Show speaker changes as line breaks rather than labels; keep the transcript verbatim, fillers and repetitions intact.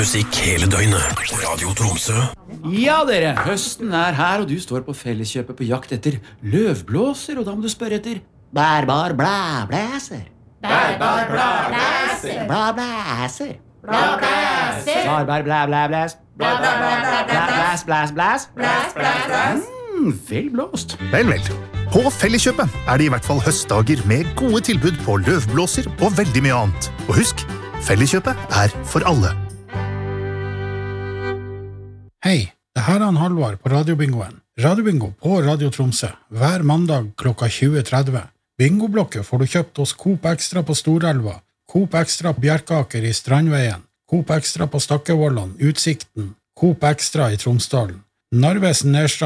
Musikk hele døgnet på Radio Tromsø.
Ja, dere, høsten er her, og du står på Felleskjøpet på jakt etter løvblåser, og da må du spørre etter bærbar blæblæser.
Bærbar blæblæser.
Blæblæser.
Blæblæser.
Bærbar blæblæblæs. Blæs, blæs, blæs.
Blæs, blæs, blæs.
Mm, vel blåst.
Vel, vel. På Felleskjøpet er det i hvert fall høstdager med gode tilbud på løvblåser og veldig mye annet. Og husk, Felleskjøpet er for alle.
Hei, det her er han Halvard på Radiobingoen. Radiobingo på Radio Tromsø, hver mandag klokka tjue tretti. Bingoblokket får du kjøpt hos Coop Extra på Storelva, Coop Extra på Bjerkaker i Strandveien, Coop Extra på Stakkevollan, Utsikten, Coop Extra i Tromsdalen, Narvesen Nerstrand